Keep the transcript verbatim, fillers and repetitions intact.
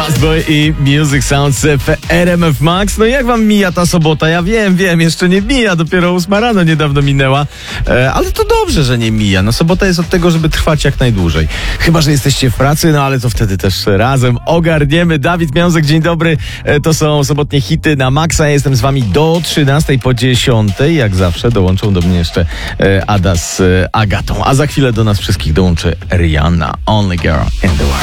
Fastboy i Music Sounds w R M F Max. No jak wam mija ta sobota? Ja wiem, wiem, jeszcze nie mija, dopiero ósma rano niedawno minęła, e, ale to dobrze, że nie mija. No sobota jest od tego, żeby trwać jak najdłużej. Chyba że jesteście w pracy, no ale to wtedy też razem ogarniemy. Dawid Miązek, dzień dobry. E, to są sobotnie hity na Maxa. Ja jestem z wami do trzynastej po dziesiątej. Jak zawsze dołączą do mnie jeszcze e, Ada z e, Agatą. A za chwilę do nas wszystkich dołączy Rihanna. Only girl in the world.